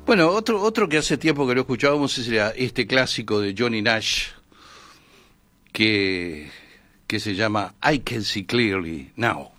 Bueno, otro que hace tiempo que no escuchábamos era este clásico de Johnny Nash, que se llama I Can See Clearly Now.